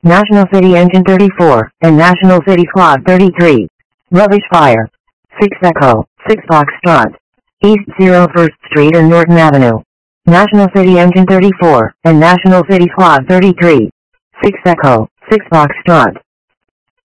National City Engine 34, and National City Squad 33. Rubbish Fire. 6 Echo, 6 Foxtrot. East 01st Street and Norton Avenue. National City Engine 34, and National City Squad 33. 6 Echo, 6 Foxtrot.